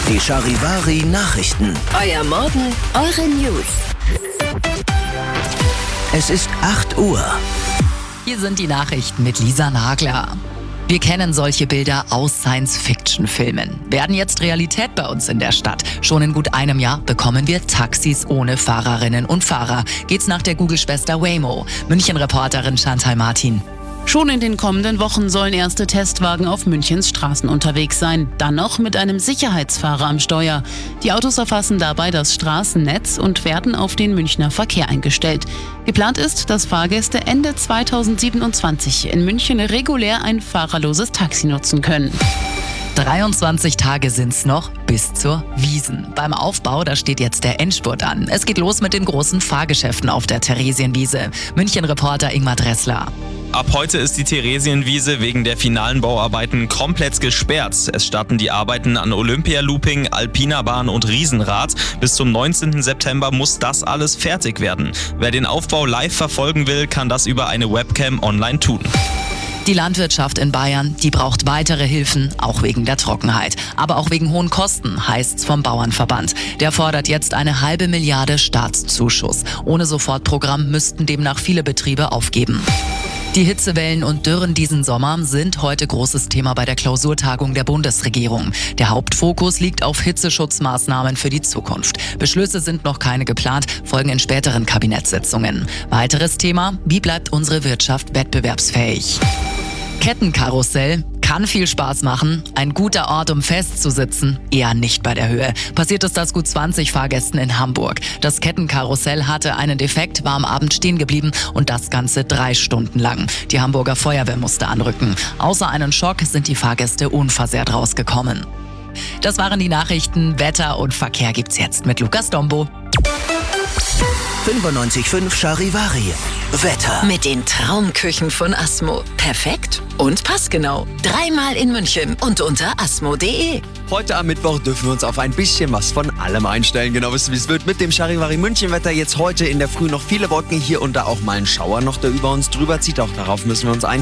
Die Charivari Nachrichten. Euer Morgen, eure News. Es ist 8 Uhr. Hier sind die Nachrichten mit Lisa Nagler. Wir kennen solche Bilder aus Science-Fiction-Filmen. Werden jetzt Realität bei uns in der Stadt. Schon in gut einem Jahr bekommen wir Taxis ohne Fahrerinnen und Fahrer. Geht's nach der Google-Schwester Waymo. München-Reporterin Chantal Martin. Schon in den kommenden Wochen sollen erste Testwagen auf Münchens Straßen unterwegs sein. Dann noch mit einem Sicherheitsfahrer am Steuer. Die Autos erfassen dabei das Straßennetz und werden auf den Münchner Verkehr eingestellt. Geplant ist, dass Fahrgäste Ende 2027 in München regulär ein fahrerloses Taxi nutzen können. 23 Tage sind's noch bis zur Wiesn. Beim Aufbau, da steht jetzt der Endspurt an. Es geht los mit den großen Fahrgeschäften auf der Theresienwiese. München-Reporter Ingmar Dressler. Ab heute ist die Theresienwiese wegen der finalen Bauarbeiten komplett gesperrt. Es starten die Arbeiten an Olympia-Looping, Alpina-Bahn und Riesenrad. Bis zum 19. September muss das alles fertig werden. Wer den Aufbau live verfolgen will, kann das über eine Webcam online tun. Die Landwirtschaft in Bayern, die braucht weitere Hilfen, auch wegen der Trockenheit. Aber auch wegen hohen Kosten, heißt's vom Bauernverband. Der fordert jetzt eine $500 Millionen Staatszuschuss. Ohne Sofortprogramm müssten demnach viele Betriebe aufgeben. Die Hitzewellen und Dürren diesen Sommer sind heute großes Thema bei der Klausurtagung der Bundesregierung. Der Hauptfokus liegt auf Hitzeschutzmaßnahmen für die Zukunft. Beschlüsse sind noch keine geplant, folgen in späteren Kabinettssitzungen. Weiteres Thema: Wie bleibt unsere Wirtschaft wettbewerbsfähig? Kettenkarussell kann viel Spaß machen. Ein guter Ort, um festzusitzen, eher nicht bei der Höhe. Passiert ist das gut 20 Fahrgästen in Hamburg. Das Kettenkarussell hatte einen Defekt, war am Abend stehen geblieben und das Ganze 3 Stunden lang. Die Hamburger Feuerwehr musste anrücken. Außer einen Schock sind die Fahrgäste unversehrt rausgekommen. Das waren die Nachrichten. Wetter und Verkehr gibt's jetzt mit Lukas Dombo. 95.5 Charivari. Wetter. Mit den Traumküchen von Asmo. Perfekt und passgenau. 3-mal in München und unter asmo.de. Heute am Mittwoch dürfen wir uns auf ein bisschen was von allem einstellen. Genau wissen, wie es wird mit dem Charivari München-Wetter. Jetzt heute in der Früh noch viele Wolken, hier und da auch mal ein Schauer noch, der über uns drüber zieht. Auch darauf müssen wir uns einstellen.